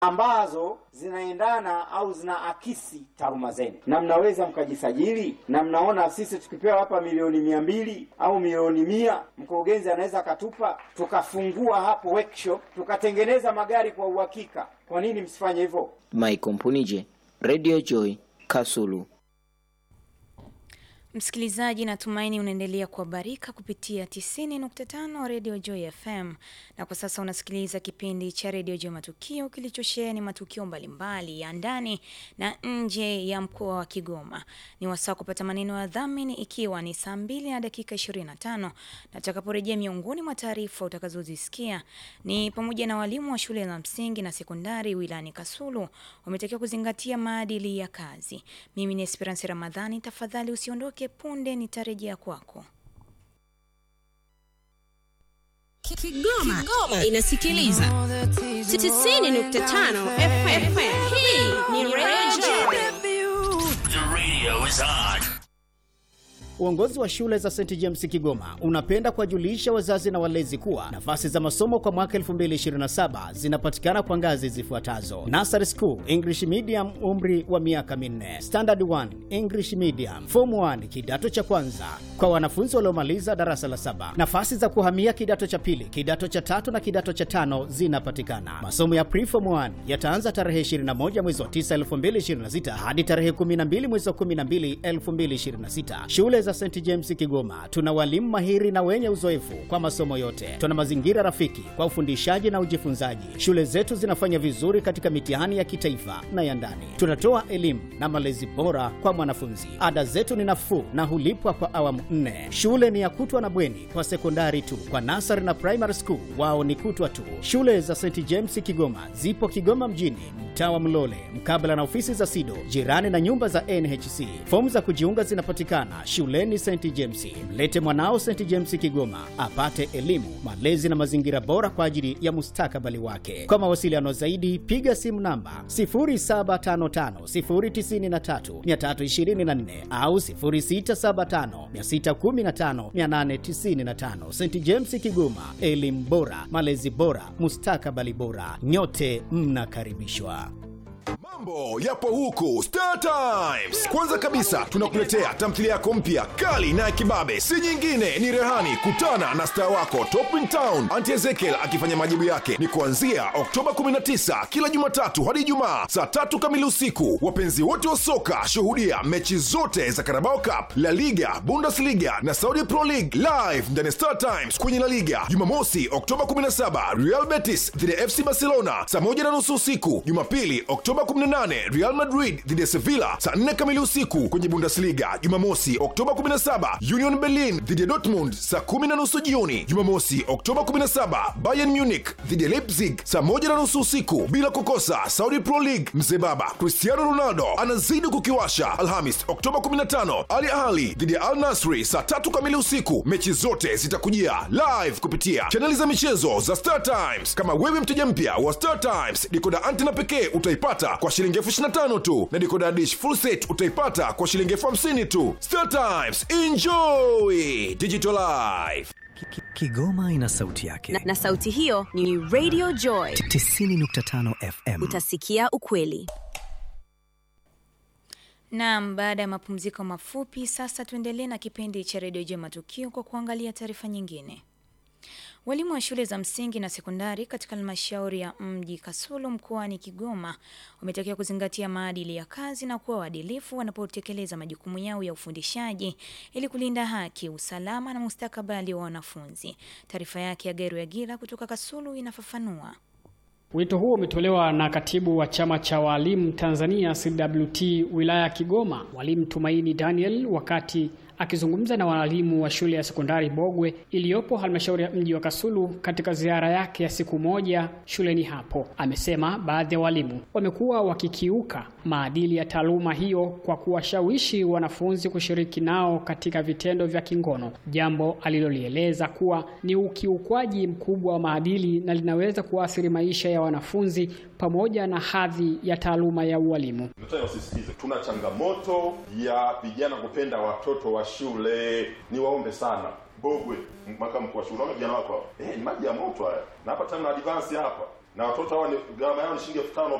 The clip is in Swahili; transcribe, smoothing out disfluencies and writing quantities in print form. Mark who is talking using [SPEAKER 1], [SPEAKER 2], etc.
[SPEAKER 1] ambazo zinaendana au zinaakisi taaluma zenu, na mnaweza mkajisajili. Na mnaona sisi tukipewa hapa milioni 200 au milioni 100, mkurugenzi anaweza akatupa, tukafungua hapo workshop, tukatengeneza magari kwa uhakika. Kwa nini msifanye hivyo?
[SPEAKER 2] Michael Mpunije, Radio Joy, Kasulu.
[SPEAKER 3] Msikilizaji, natumaini unaendelea kuhabarika kupitia 90.5 Radio Joy FM. Na kwa sasa unasikiliza kipindi cha Radio Joy Matukio kilichosheheni matukio mbalimbali ya ndani na nje ya mkoa wa Kigoma. Ni wasaa kupata maneno ya dhamini ikiwa ni saa 2:25. Natakaporejea, miongoni mwa taarifa utakazozisikia ni pamoja na walimu wa shule za msingi na sekondari wilayani Kasulu wametakiwa kuzingatia maadili ya kazi. Mimi ni Esperance Ramadhani, tafadhali usiondoke, punde nitarejea kwako.
[SPEAKER 4] Kigoma inasikiliza 90.5 FM. Hii ni Radio Joy.
[SPEAKER 5] The radio is on.
[SPEAKER 6] Uongozi wa shule za St. James Kigoma unapenda kuwajulisha wazazi na walezi kuwa nafasi za masomo kwa mwaka 2027 zinapatikana kwa ngazi zifuatazo: Nursery School English Medium, umri wa miaka 4; Standard 1 English Medium; Form 1 kidato cha kwanza kwa wanafunzi waliomaliza darasa la 7. Nafasi za kuhamia kidato cha pili, kidato cha tatu na kidato cha 5 zinapatikana. Masomo ya Pre-Form 1 yataanza tarehe 21 mwezi wa 9 2026 hadi tarehe 12 mwezi wa 12 2026. Shule za St. James Kigoma tuna walimu mahiri na wenye uzoefu kwa masomo yote. Tuna mazingira rafiki kwa ufundishaji na ujifunzaji. Shule zetu zinafanya vizuri katika mitihani ya kitaifa na ya ndani. Tunatoa elimu na malezi bora kwa mwanafunzi. Ada zetu ni nafuu na hulipwa kwa awamu 4. Shule ni ya kutwa na bweni kwa sekondari tu. Kwa nursery na primary school wao ni kutwa tu. Shule za St. James Kigoma zipo Kigoma mjini, mtaa wa Mlole, mkabala na ofisi za SIDO, jirani na nyumba za NHC. Fomu za kujiunga zinapatikana shuleni St. James. Mlete mwanao St. James Kigoma apate elimu, malezi na mazingira bora kwa ajili ya mustakabali wake. Kwa mawasiliano zaidi piga simu namba 0755093324 au 0675615895. St. James Kigoma, elimu bora, malezi bora, mustakabali bora. Nyote mnakaribishwa.
[SPEAKER 7] Mambo yapo huku Star Times. Kwanza kabisa tunakuletea tamthilia yako mpya kali na kibabe, si nyingine ni Rehani. Kutana na star wako Top in Town Auntie Ezekiel akifanya majibu yake. Ni kuanzia Oktoba 19 kila Jumatatu hadi Ijumaa saa 3 kamili usiku. Wapenzi wote wa soka, shuhudia mechi zote za Carabao Cup, La Liga, Bundesliga na Saudi Pro League live ndani ya Star Times kwenye La Liga. Jumamosi Oktoba 17 Real Betis dhidi ya FC Barcelona saa 1:30 usiku. Jumapili Oktoba 18 Real Madrid dhidi ya Sevilla saa 4 kamili usiku kwenye Bundesliga. Jumamosi Oktoba 17 Union Berlin dhidi ya Dortmund saa 10:30 jioni. Jumamosi Oktoba 17 Bayern Munich dhidi ya Leipzig saa 1:30 usiku. Bila kukosa Saudi Pro League, mzee baba Cristiano Ronaldo anazidi kukiwasha. Alhamis Oktoba 15 Al Ahly dhidi ya Al Nassr saa 3 kamili usiku. Mechi zote zitakujia live kupitia chaneli za michezo za Star Times. Kama wewe mteja mpya wa Star Times, dekoda antena pekee utaipata kwa shilingi 25,000 tu, na decoder dish full set utaipata kwa shilingi 50,000 tu. Star Times, enjoy digital life.
[SPEAKER 8] Kigoma ina sauti yake.
[SPEAKER 4] Na sauti hiyo ni Radio Joy
[SPEAKER 8] 90.5 FM.
[SPEAKER 4] Utasikia ukweli.
[SPEAKER 3] Naam, baada ya mapumziko mafupi sasa tuendelee na kipindi cha Radio Joy Matukio kwa kuangalia taarifa nyingine. Walimu wa shule za msingi na sekondari katika halmashauri ya mji Kasulu mkoani Kigoma wametakiwa kuzingatia maadili ya kazi na kuwa waadilifu wanapotekeleza majukumu yao ya ufundishaji ili kulinda haki, usalama na mustakabali wa wanafunzi. Taarifa yake ya Geru ya Gila kutoka Kasulu inafafanua.
[SPEAKER 9] Wito huo umetolewa na katibu wa chama cha walimu Tanzania CWT wilaya ya Kigoma, Mwalimu Tumaini Daniel, wakati akizungumza na walimu wa shule ya sekondari Bogwe iliyopo halmashauri ya mji wa Kasulu katika ziara yake ya siku moja shuleni hapo. Amesema baadhi ya walimu wamekuwa wakikiuka maadili ya taaluma hiyo kwa kuwashawishi wanafunzi kushiriki nao katika vitendo vya kingono, jambo alilolieleza kuwa ni ukiukwaji mkubwa wa maadili na linaweza kuathiri maisha ya wanafunzi pamoja na hadhi ya taaluma ya ualimu.
[SPEAKER 10] Nataka usisitize, tuna changamoto ya vijana kupenda watoto wa shule. Niwaombe sana Bogwe, makamu mkuu wa shule, vijana wako ni maji ya moto haya. Na hapa tena advance hapa. na watoto hawa ni gharama yao ni shilingi 5,000